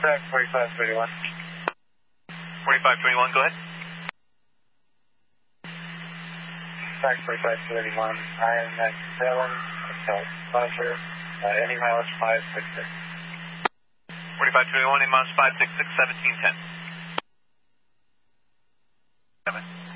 Track 4531. 4521, go ahead. Track 4531, IM 97, Hotel Pleasure, any mileage 566. 4521, any mileage 566, 1710. 7.